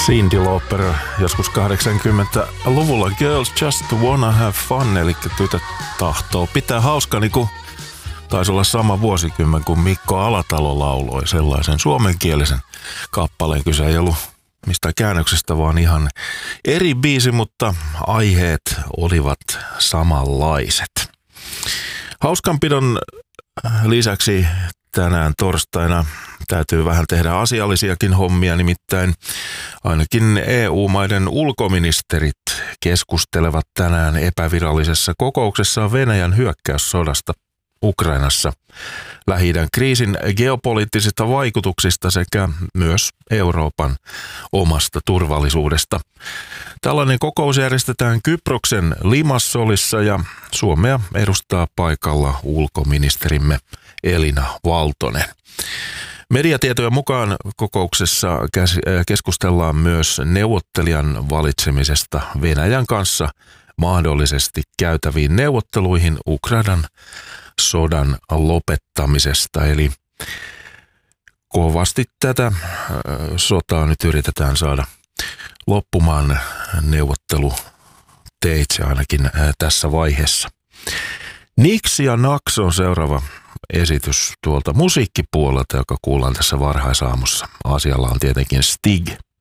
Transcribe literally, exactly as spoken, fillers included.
Cyndi Lauper joskus kahdeksankymmentäluvulla Girls Just Wanna Have Fun, eli tytöt tahtoo pitää hauska, niin kuin taisi olla sama vuosikymmen, kun Mikko Alatalo lauloi sellaisen suomenkielisen kappaleen. Kyse ei ollut mistä käännöksestä, vaan ihan eri biisi, mutta aiheet olivat samanlaiset. Hauskanpidon lisäksi tänään torstaina täytyy vähän tehdä asiallisiakin hommia, nimittäin ainakin E U-maiden ulkoministerit keskustelevat tänään epävirallisessa kokouksessaan Venäjän hyökkäyssodasta Ukrainassa, Lähi-idän kriisin geopoliittisista vaikutuksista sekä myös Euroopan omasta turvallisuudesta. Tällainen kokous järjestetään Kyproksen Limassolissa ja Suomea edustaa paikalla ulkoministerimme Elina Valtonen. Mediatietojen mukaan kokouksessa keskustellaan myös neuvottelijan valitsemisesta Venäjän kanssa mahdollisesti käytäviin neuvotteluihin Ukrainan sodan lopettamisesta. Eli kovasti tätä sotaa nyt yritetään saada loppumaan neuvotteluteitse ainakin tässä vaiheessa. Nix ja Nax on seuraava esitys tuolta musiikkipuolelta, joka kuullaan tässä varhaisaamussa. Asialla on tietenkin Stig.